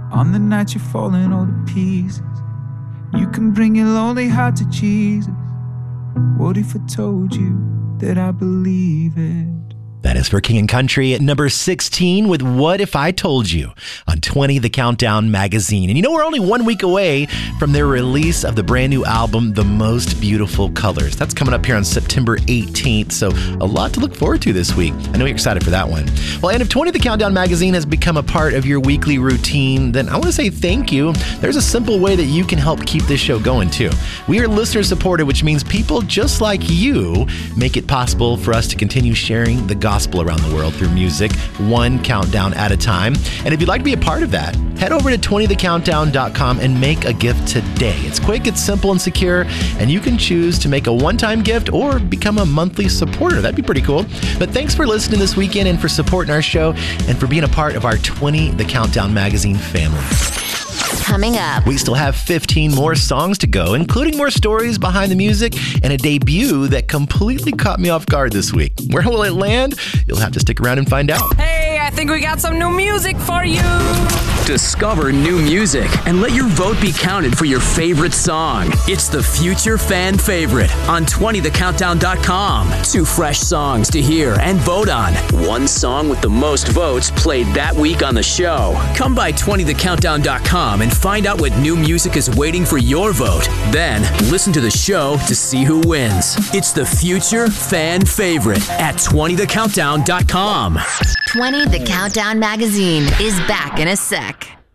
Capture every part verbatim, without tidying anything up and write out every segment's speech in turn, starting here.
On the night you're falling all to pieces, you can bring your lonely heart to Jesus. What if I told you that I believe it? That is for King and Country at number sixteen with What If I Told You on twenty The Countdown magazine. And you know, we're only one week away from their release of the brand new album, The Most Beautiful Colors. That's coming up here on September eighteenth, so a lot to look forward to this week. I know you're excited for that one. Well, and if twenty The Countdown magazine has become a part of your weekly routine, then I want to say thank you. There's a simple way that you can help keep this show going too. We are listener supported, which means people just like you make it possible for us to continue sharing the gospel around the world through music, one countdown at a time. And if you'd like to be a part of that, head over to twenty the countdown dot com and make a gift today. It's quick, it's simple and secure, and you can choose to make a one-time gift or become a monthly supporter. That'd be pretty cool. But thanks for listening this weekend and for supporting our show and for being a part of our twenty The Countdown magazine family. Coming up, we still have fifteen more songs to go, including more stories behind the music and a debut that completely caught me off guard this week. Where will it land? You'll have to stick around and find out. Hey, I think we got some new music for you. Discover new music and let your vote be counted for your favorite song. It's the Future Fan Favorite on twenty the countdown dot com. Two fresh songs to hear and vote on. One song with the most votes played that week on the show. Come by twenty the countdown dot com and find out what new music is waiting for your vote. Then listen to the show to see who wins. It's the Future Fan Favorite at twenty the countdown dot com. twenty The Countdown magazine is back in a sec.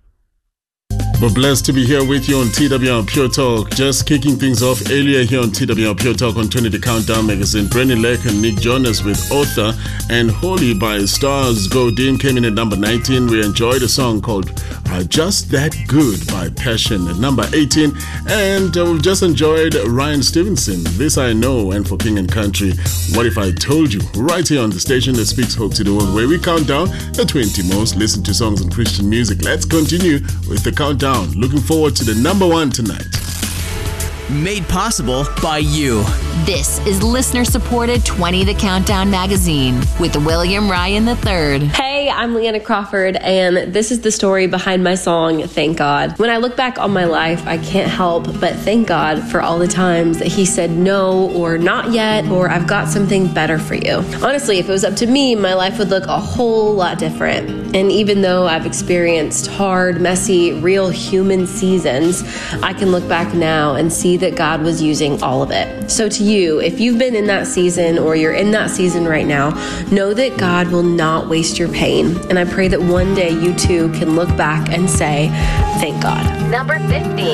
We're blessed to be here with you on T W R Pure Talk. Just kicking things off earlier here on T W R Pure Talk on twenty The Countdown magazine. Brendan Leck and Nick Jonas with Author and Holy by Stars Godin came in at number nineteen. We enjoyed a song called uh, Just That Good by Passion at number eighteen. And uh, we've just enjoyed Ryan Stevenson, This I Know, and for King and Country, What If I Told You, right here on the station that speaks hope to the world, where we count down the twenty most listened to songs in Christian music. Let's continue with the countdown. Looking forward to the number one tonight. Made possible by you. This is listener-supported twenty The Countdown magazine with William Ryan the third. Hey, I'm Leanna Crawford, and this is the story behind my song, Thank God. When I look back on my life, I can't help but thank God for all the times that He said no, or not yet, or I've got something better for you. Honestly, if it was up to me, my life would look a whole lot different. And even though I've experienced hard, messy, real human seasons, I can look back now and see that God was using all of it. So to you, if you've been in that season or you're in that season right now, know that God will not waste your pain. And I pray that one day you too can look back and say, thank God. Number fifty.